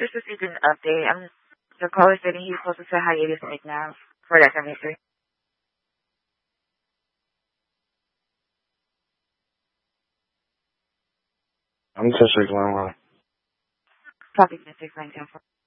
just received an update. The caller said he's closer to hiatus right now for that 73. I'm just 691. Copy 691.